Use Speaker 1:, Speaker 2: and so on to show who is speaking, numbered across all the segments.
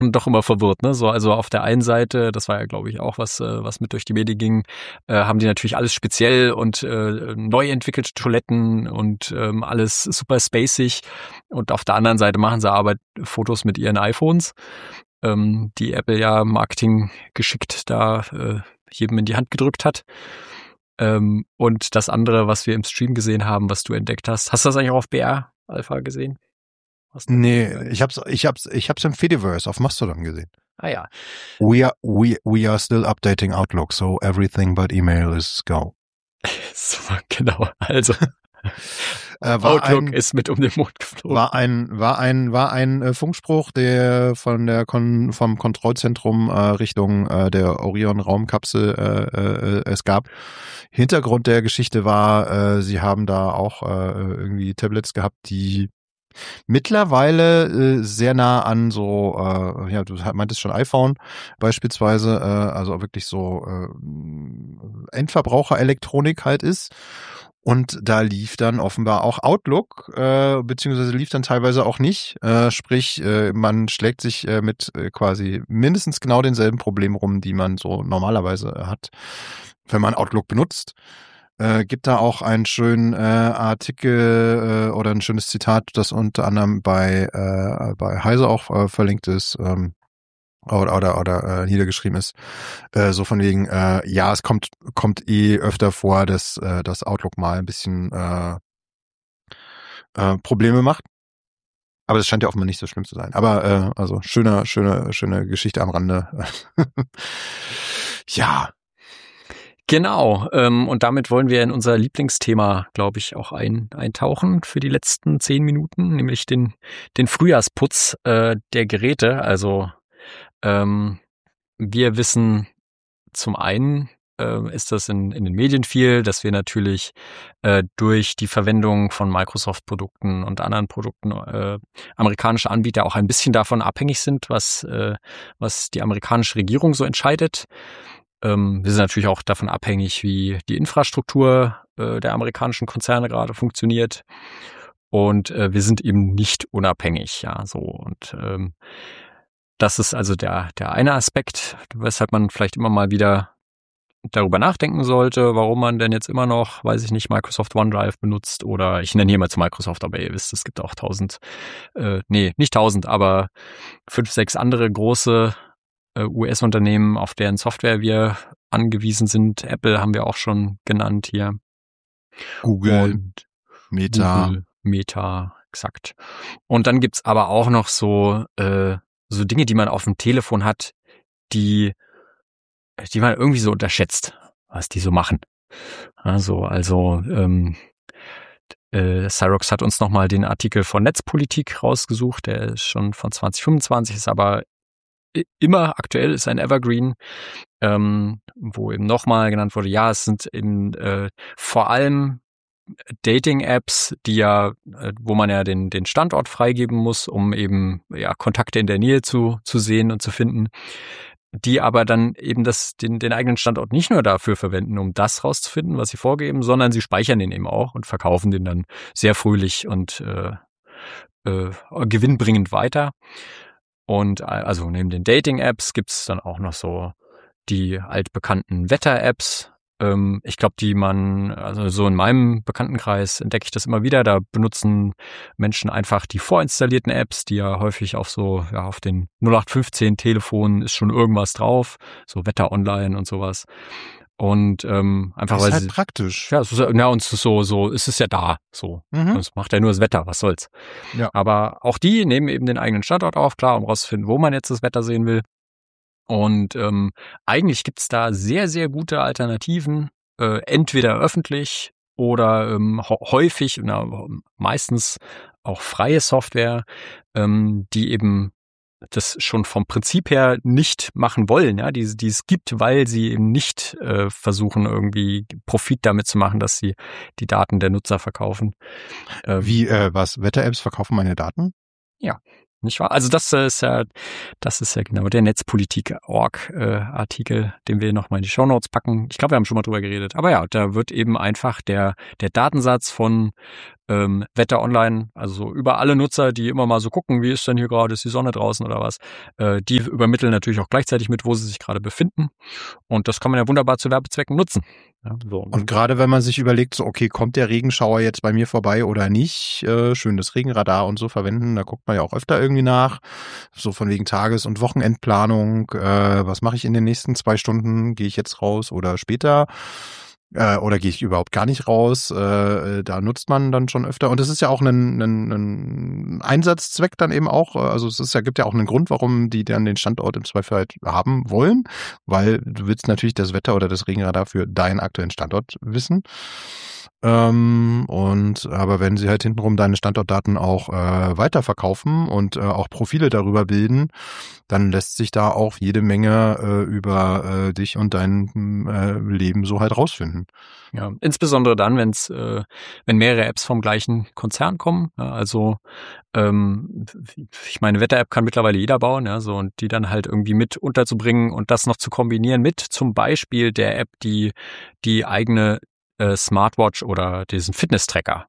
Speaker 1: doch immer verwirrt, ne? So, also auf der einen Seite, das war ja, glaube ich, auch was mit durch die Medien ging, haben die natürlich alles speziell und neu entwickelte Toiletten und alles super spacig. Und auf der anderen Seite machen sie aber Fotos mit ihren iPhones, die Apple ja Marketing geschickt da jedem in die Hand gedrückt hat. Und das andere, was wir im Stream gesehen haben, was du entdeckt hast. Hast du das eigentlich auch auf BR Alpha gesehen?
Speaker 2: Nee, ich hab's im Fediverse auf Mastodon gesehen.
Speaker 1: Ah ja.
Speaker 2: We are still updating Outlook, so everything but email is go.
Speaker 1: So, genau. Also Outlook ist mit um den Mond geflogen.
Speaker 2: War ein Funkspruch, der vom Kontrollzentrum Richtung der Orion-Raumkapsel es gab. Hintergrund der Geschichte war, sie haben da auch irgendwie Tablets gehabt, die mittlerweile sehr nah an so, du meintest schon iPhone beispielsweise, also wirklich so Endverbraucherelektronik halt ist. Und da lief dann offenbar auch Outlook, beziehungsweise lief dann teilweise auch nicht. Sprich, man schlägt sich mit quasi mindestens genau denselben Problemen rum, die man so normalerweise hat, wenn man Outlook benutzt. Gibt da auch einen schönen Artikel oder ein schönes Zitat, das unter anderem bei Heise auch verlinkt ist oder niedergeschrieben ist, so von wegen, ja, es kommt öfter vor, dass das Outlook mal ein bisschen Probleme macht. Aber das scheint ja offenbar nicht so schlimm zu sein. Aber also schöne Geschichte am Rande. Ja.
Speaker 1: Genau, und damit wollen wir in unser Lieblingsthema, glaube ich, auch eintauchen für die letzten 10 Minuten, nämlich den Frühjahrsputz der Geräte. Also wir wissen zum einen, ist das in den Medien viel, dass wir natürlich durch die Verwendung von Microsoft-Produkten und anderen Produkten amerikanische Anbieter auch ein bisschen davon abhängig sind, was die amerikanische Regierung so entscheidet. Wir sind natürlich auch davon abhängig, wie die Infrastruktur der amerikanischen Konzerne gerade funktioniert. Und wir sind eben nicht unabhängig, ja, so. Und das ist also der eine Aspekt, weshalb man vielleicht immer mal wieder darüber nachdenken sollte, warum man denn jetzt immer noch, weiß ich nicht, Microsoft OneDrive benutzt oder ich nenne hier mal zu Microsoft, aber ihr wisst, es gibt auch 1000, nicht 1000, aber 5, 6 andere große US-Unternehmen, auf deren Software wir angewiesen sind. Apple haben wir auch schon genannt hier.
Speaker 2: Google,
Speaker 1: und
Speaker 2: Meta,
Speaker 1: exakt. Und dann gibt's aber auch noch so Dinge, die man auf dem Telefon hat, die man irgendwie so unterschätzt, was die so machen. Also Cyrox hat uns nochmal den Artikel von Netzpolitik rausgesucht, der ist schon von 2025, ist aber immer aktuell, ist ein Evergreen, wo eben nochmal genannt wurde, ja, es sind eben vor allem Dating-Apps, die ja, wo man ja den Standort freigeben muss, um eben ja Kontakte in der Nähe zu sehen und zu finden, die aber dann eben den eigenen Standort nicht nur dafür verwenden, um das rauszufinden, was sie vorgeben, sondern sie speichern den eben auch und verkaufen den dann sehr fröhlich und gewinnbringend weiter. Und also neben den Dating-Apps gibt's dann auch noch so die altbekannten Wetter-Apps. Ich glaube, also so in meinem Bekanntenkreis entdecke ich das immer wieder. Da benutzen Menschen einfach die vorinstallierten Apps, die ja häufig auf den 0815 Telefonen ist schon irgendwas drauf, so Wetter Online und sowas. Und einfach
Speaker 2: das
Speaker 1: weil
Speaker 2: ist halt praktisch.
Speaker 1: Ja, es ist so ist es ja da, so. Es macht ja nur das Wetter, was soll's.
Speaker 2: Ja.
Speaker 1: Aber auch die nehmen eben den eigenen Standort auf, klar, um rauszufinden, wo man jetzt das Wetter sehen will. Und eigentlich gibt's da sehr, sehr gute Alternativen, entweder öffentlich oder häufig, meistens auch freie Software, die eben das schon vom Prinzip her nicht machen wollen, ja, die es gibt, weil sie eben nicht versuchen, irgendwie Profit damit zu machen, dass sie die Daten der Nutzer verkaufen.
Speaker 2: Wie, Wetter-Apps verkaufen meine Daten?
Speaker 1: Ja. Nicht wahr? Also das ist ja genau der Netzpolitik.org-Artikel, den wir nochmal in die Shownotes packen. Ich glaube, wir haben schon mal drüber geredet. Aber ja, da wird eben einfach der Datensatz von Wetter Online, also über alle Nutzer, die immer mal so gucken, wie ist denn hier gerade, ist die Sonne draußen oder was, die übermitteln natürlich auch gleichzeitig mit, wo sie sich gerade befinden. Und das kann man ja wunderbar zu Werbezwecken nutzen. Ja, so.
Speaker 2: Und gerade wenn man sich überlegt, so okay, kommt der Regenschauer jetzt bei mir vorbei oder nicht, schön das Regenradar und so verwenden, da guckt man ja auch öfter irgendwie nach, so von wegen Tages- und Wochenendplanung, was mache ich in den nächsten 2 Stunden, gehe ich jetzt raus oder später? Oder gehe ich überhaupt gar nicht raus? Da nutzt man dann schon öfter. Und das ist ja auch ein Einsatzzweck dann eben auch. Also gibt ja auch einen Grund, warum die dann den Standort im Zweifel halt haben wollen. Weil du willst natürlich das Wetter oder das Regenradar für deinen aktuellen Standort wissen. Aber wenn sie halt hintenrum deine Standortdaten auch weiterverkaufen und auch Profile darüber bilden, dann lässt sich da auch jede Menge über dich und dein Leben so halt rausfinden.
Speaker 1: Ja, insbesondere dann, wenn mehrere Apps vom gleichen Konzern kommen. Ja, also ich meine, Wetter-App kann mittlerweile jeder bauen, ja, so, und die dann halt irgendwie mit unterzubringen und das noch zu kombinieren mit zum Beispiel der App, die eigene Smartwatch oder diesen Fitness-Tracker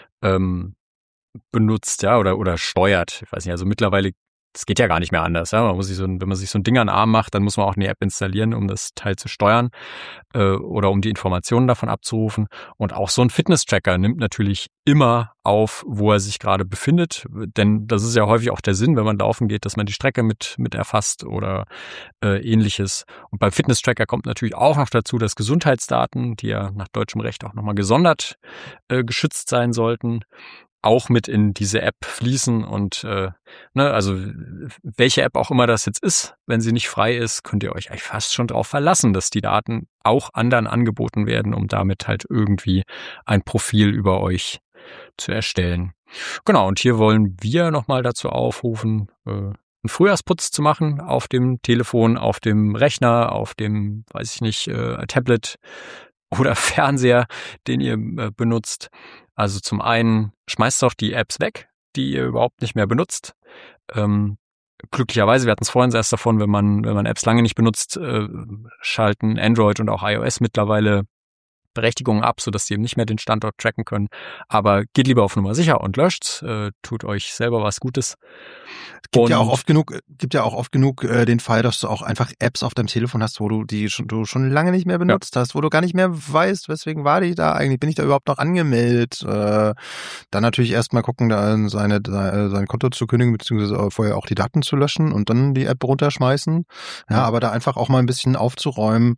Speaker 1: benutzt, ja, oder steuert. Ich weiß nicht, also mittlerweile, das geht ja gar nicht mehr anders, ja. Wenn man sich so ein Ding an den Arm macht, dann muss man auch eine App installieren, um das Teil zu steuern oder um die Informationen davon abzurufen. Und auch so ein Fitness-Tracker nimmt natürlich immer auf, wo er sich gerade befindet, denn das ist ja häufig auch der Sinn, wenn man laufen geht, dass man die Strecke mit erfasst oder ähnliches. Und beim Fitness-Tracker kommt natürlich auch noch dazu, dass Gesundheitsdaten, die ja nach deutschem Recht auch nochmal gesondert geschützt sein sollten, auch mit in diese App fließen und also welche App auch immer das jetzt ist, wenn sie nicht frei ist, könnt ihr euch eigentlich fast schon darauf verlassen, dass die Daten auch anderen angeboten werden, um damit halt irgendwie ein Profil über euch zu erstellen. Genau, und hier wollen wir nochmal dazu aufrufen, einen Frühjahrsputz zu machen auf dem Telefon, auf dem Rechner, auf dem, weiß ich nicht, Tablet oder Fernseher, den ihr benutzt. Also zum einen schmeißt doch die Apps weg, die ihr überhaupt nicht mehr benutzt. Glücklicherweise, wir hatten es vorhin erst davon, wenn man Apps lange nicht benutzt, schalten Android und auch iOS mittlerweile Berechtigungen ab, sodass sie eben nicht mehr den Standort tracken können. Aber geht lieber auf Nummer sicher und löscht's. Tut euch selber was Gutes.
Speaker 2: Gibt ja auch oft genug den Fall, dass du auch einfach Apps auf deinem Telefon hast, wo du schon lange nicht mehr benutzt hast, wo du gar nicht mehr weißt, weswegen war die da eigentlich, bin ich da überhaupt noch angemeldet? Dann natürlich erstmal gucken, da sein Konto zu kündigen, beziehungsweise vorher auch die Daten zu löschen und dann die App runterschmeißen. Ja, aber da einfach auch mal ein bisschen aufzuräumen,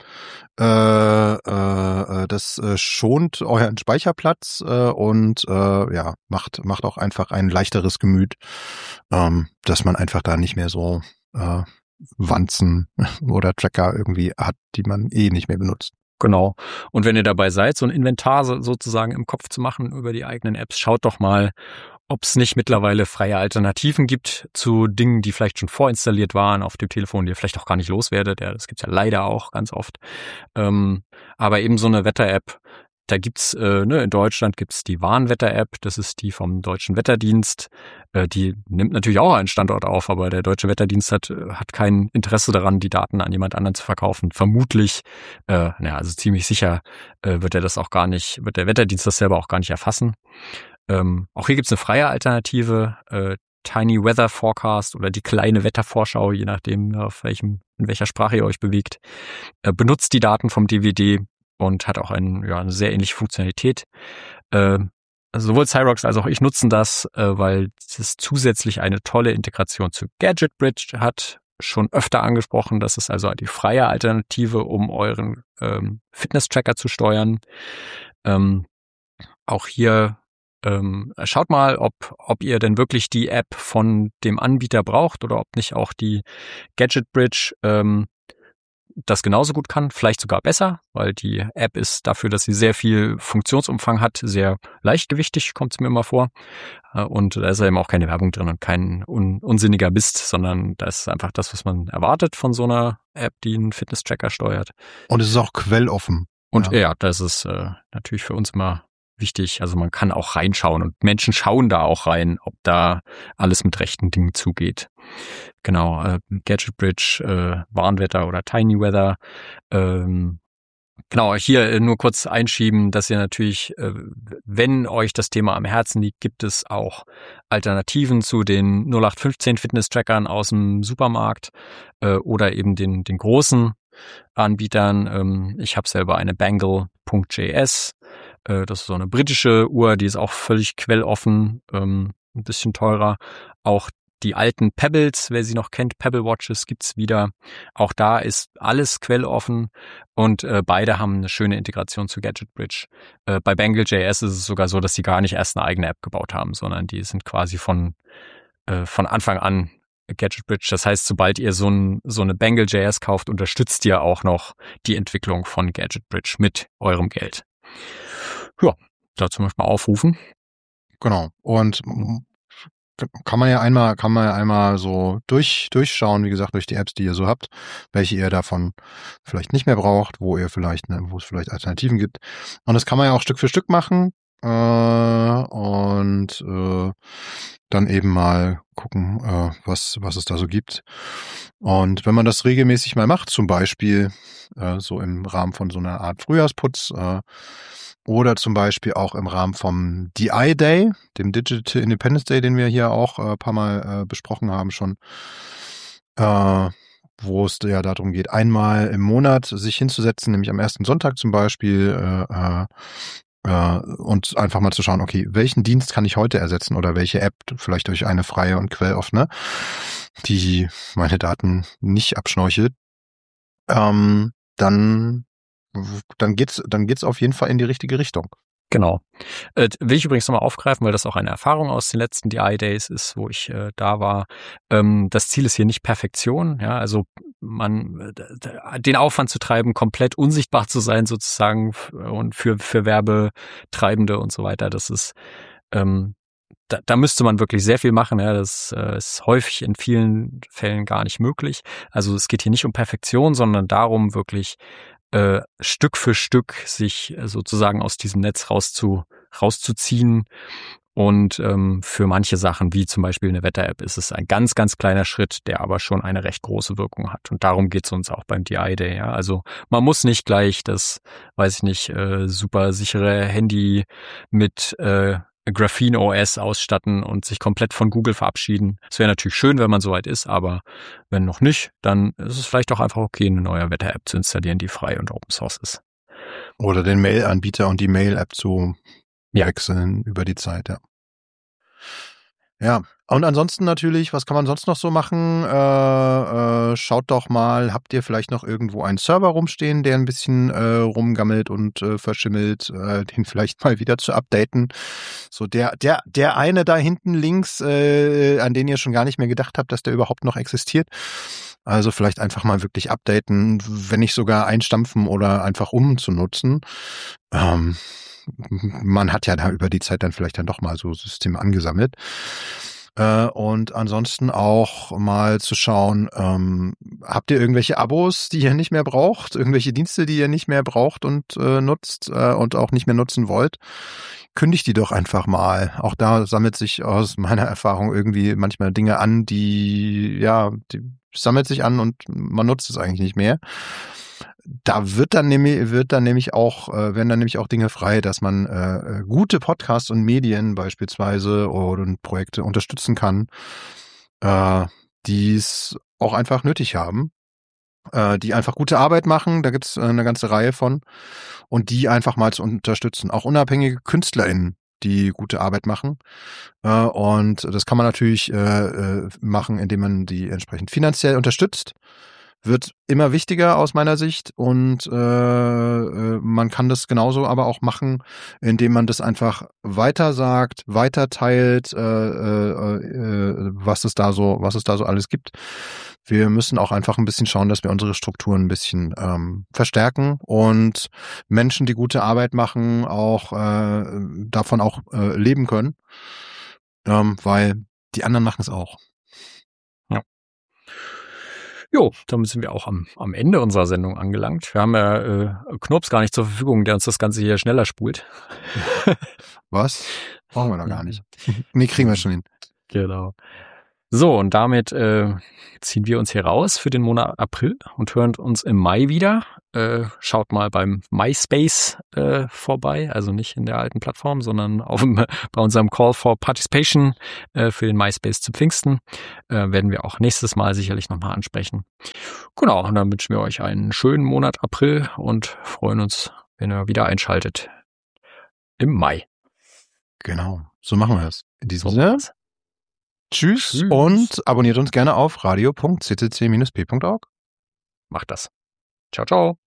Speaker 2: das schont euren Speicherplatz und macht auch einfach ein leichteres Gemüt, dass man einfach da nicht mehr so Wanzen oder Tracker irgendwie hat, die man nicht mehr benutzt.
Speaker 1: Genau. Und wenn ihr dabei seid, so ein Inventar sozusagen im Kopf zu machen über die eigenen Apps, schaut doch mal, ob es nicht mittlerweile freie Alternativen gibt zu Dingen, die vielleicht schon vorinstalliert waren auf dem Telefon, die ihr vielleicht auch gar nicht loswerdet. Ja, das gibt's ja leider auch ganz oft. Aber eben so eine Wetter-App, da gibt's, in Deutschland gibt's die Warnwetter-App, das ist die vom Deutschen Wetterdienst. Die nimmt natürlich auch einen Standort auf, aber der Deutsche Wetterdienst hat kein Interesse daran, die Daten an jemand anderen zu verkaufen. Vermutlich, also ziemlich sicher wird der Wetterdienst das selber auch gar nicht erfassen. Auch hier gibt's eine freie Alternative, Tiny Weather Forecast oder die kleine Wettervorschau, je nachdem, in welcher Sprache ihr euch bewegt. Benutzt die Daten vom DWD und hat auch eine sehr ähnliche Funktionalität. Sowohl Cyrox als auch ich nutzen das, weil es zusätzlich eine tolle Integration zu Gadget Bridge hat. Schon öfter angesprochen, das ist also die freie Alternative, um euren Fitness-Tracker zu steuern. Auch hier schaut mal, ob ihr denn wirklich die App von dem Anbieter braucht oder ob nicht auch die Gadget Bridge das genauso gut kann, vielleicht sogar besser, weil die App ist dafür, dass sie sehr viel Funktionsumfang hat, sehr leichtgewichtig, kommt es mir immer vor. Und da ist eben auch keine Werbung drin und kein unsinniger Mist, sondern das ist einfach das, was man erwartet von so einer App, die einen Fitness-Tracker steuert.
Speaker 2: Und es ist auch quelloffen.
Speaker 1: Und ja das ist natürlich für uns immer wichtig. Also man kann auch reinschauen und Menschen schauen da auch rein, ob da alles mit rechten Dingen zugeht. Genau, Gadget Bridge, Warnwetter oder Tiny Weather. Genau, hier nur kurz einschieben, dass ihr natürlich, wenn euch das Thema am Herzen liegt, gibt es auch Alternativen zu den 0815 Fitness-Trackern aus dem Supermarkt oder eben den großen Anbietern. Ich habe selber eine Bangle.js. Das ist so eine britische Uhr, die ist auch völlig quelloffen, ein bisschen teurer. Auch die alten Pebbles, wer sie noch kennt, Pebble Watches gibt's wieder. Auch da ist alles quelloffen und beide haben eine schöne Integration zu Gadget Bridge. Bei Bangle.js ist es sogar so, dass sie gar nicht erst eine eigene App gebaut haben, sondern die sind quasi von Anfang an Gadget Bridge. Das heißt, sobald ihr so eine Bangle.js kauft, unterstützt ihr auch noch die Entwicklung von Gadget Bridge mit eurem Geld. Ja, dazu möchte ich mal aufrufen.
Speaker 2: Genau. Und kann man ja einmal so durchschauen, wie gesagt, durch die Apps, die ihr so habt, welche ihr davon vielleicht nicht mehr braucht, wo es vielleicht Alternativen gibt. Und das kann man ja auch Stück für Stück machen und dann eben mal gucken, was es da so gibt. Und wenn man das regelmäßig mal macht, zum Beispiel so im Rahmen von so einer Art Frühjahrsputz oder zum Beispiel auch im Rahmen vom DI Day, dem Digital Independence Day, den wir hier auch ein paar Mal besprochen haben schon, wo es ja darum geht, einmal im Monat sich hinzusetzen, nämlich am ersten Sonntag zum Beispiel, und einfach mal zu schauen, okay, welchen Dienst kann ich heute ersetzen oder welche App, vielleicht durch eine freie und quelloffene, die meine Daten nicht abschnorchelt, dann geht's auf jeden Fall in die richtige Richtung.
Speaker 1: Genau. Will ich übrigens nochmal aufgreifen, weil das auch eine Erfahrung aus den letzten DI-Days ist, wo ich da war. Das Ziel ist hier nicht Perfektion, ja, also den Aufwand zu treiben, komplett unsichtbar zu sein sozusagen und für Werbetreibende und so weiter, das ist da müsste man wirklich sehr viel machen. Ja, das ist häufig in vielen Fällen gar nicht möglich. Also es geht hier nicht um Perfektion, sondern darum, wirklich Stück für Stück sich sozusagen aus diesem Netz rauszuziehen. Und für manche Sachen, wie zum Beispiel eine Wetter-App, ist es ein ganz, ganz kleiner Schritt, der aber schon eine recht große Wirkung hat. Und darum geht es uns auch beim DI Day. Ja? Also man muss nicht gleich das, weiß ich nicht, super sichere Handy mit Graphene OS ausstatten und sich komplett von Google verabschieden. Es wäre natürlich schön, wenn man soweit ist, aber wenn noch nicht, dann ist es vielleicht auch einfach okay, eine neue Wetter-App zu installieren, die frei und Open Source ist.
Speaker 2: Oder den Mail-Anbieter und die Mail-App zu wechseln über die Zeit, ja. Ja, und ansonsten natürlich, was kann man sonst noch so machen? Schaut doch mal, habt ihr vielleicht noch irgendwo einen Server rumstehen, der ein bisschen rumgammelt und verschimmelt, den vielleicht mal wieder zu updaten. So der eine da hinten links, an den ihr schon gar nicht mehr gedacht habt, dass der überhaupt noch existiert. Also vielleicht einfach mal wirklich updaten, wenn nicht sogar einstampfen oder einfach umzunutzen. Man hat ja da über die Zeit dann vielleicht dann doch mal so Systeme angesammelt. Und ansonsten auch mal zu schauen, habt ihr irgendwelche Abos, die ihr nicht mehr braucht, irgendwelche Dienste, die ihr nicht mehr braucht und nutzt und auch nicht mehr nutzen wollt? Kündigt die doch einfach mal. Auch da sammelt sich aus meiner Erfahrung irgendwie manchmal Dinge an, die sammelt sich an und man nutzt es eigentlich nicht mehr. Da werden dann nämlich auch Dinge frei, dass man gute Podcasts und Medien beispielsweise oder Projekte unterstützen kann, die es auch einfach nötig haben, die einfach gute Arbeit machen. Da gibt's eine ganze Reihe von und die einfach mal zu unterstützen. Auch unabhängige KünstlerInnen, die gute Arbeit machen. Und das kann man natürlich machen, indem man die entsprechend finanziell unterstützt. Wird immer wichtiger aus meiner Sicht und man kann das genauso aber auch machen, indem man das einfach weiter sagt, weiter teilt, was es da so alles gibt. Wir müssen auch einfach ein bisschen schauen, dass wir unsere Strukturen ein bisschen verstärken und Menschen, die gute Arbeit machen, auch davon auch leben können, weil die anderen machen es auch.
Speaker 1: Jo, damit sind wir auch am Ende unserer Sendung angelangt. Wir haben ja Knurps gar nicht zur Verfügung, der uns das Ganze hier schneller spult.
Speaker 2: Was? Brauchen wir noch gar nicht. Nee, kriegen wir schon hin.
Speaker 1: Genau. So, und damit ziehen wir uns hier raus für den Monat April und hören uns im Mai wieder. Schaut mal beim MySpace vorbei, also nicht in der alten Plattform, sondern bei unserem Call for Participation für den MySpace zu Pfingsten. Werden wir auch nächstes Mal sicherlich nochmal ansprechen. Genau, und dann wünschen wir euch einen schönen Monat April und freuen uns, wenn ihr wieder einschaltet im Mai.
Speaker 2: Genau, so machen wir es. In diesem Sinne. Tschüss
Speaker 1: Tschüss
Speaker 2: und abonniert uns gerne auf radio.ccc-p.org.
Speaker 1: Macht das. Ciao, ciao.